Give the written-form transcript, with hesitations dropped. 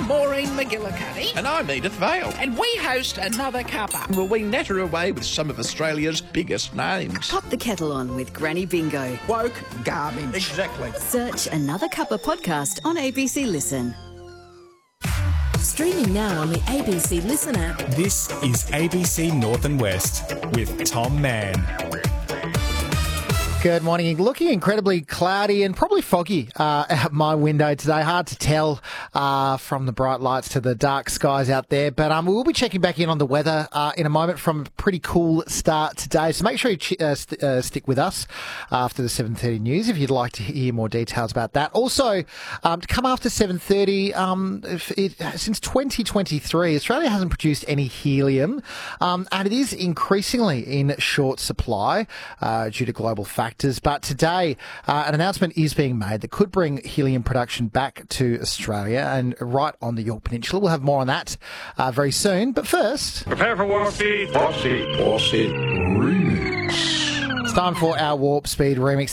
Maureen McGillicuddy. And I'm Edith Vale. And we host Another Cuppa. Will we natter away with some of Australia's biggest names? Pop the kettle on with Granny Bingo. Woke garbage. Exactly. Search Another Cuppa podcast on ABC Listen. Streaming now on the ABC Listen app. This is ABC North and West with Tom Mann. Good morning. Looking incredibly cloudy and probably foggy out my window today. Hard to tell from the bright lights to the dark skies out there. But we will be checking back in on the weather in a moment from a pretty cool start today. So make sure you stick with us after the 7:30 news if you'd like to hear more details about that. Also, to come after 7:30, since 2023, Australia hasn't produced any helium, and it is increasingly in short supply due to global factors. But today, an announcement is being made that could bring helium production back to Australia and right on the Yorke Peninsula. We'll have more on that very soon. But first, prepare for Warp Speed. Warp Speed. Remix. It's time for our Warp Speed remix.